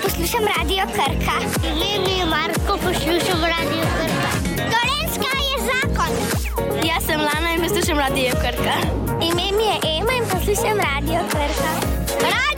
poslušam Radio Krka. Ime mi je Marko, poslušam Radio Krka. Gorenjska je zakon. Jaz sem Lana in poslušam Radio Krka. Ime mi je Ema in poslušam Radio Krka.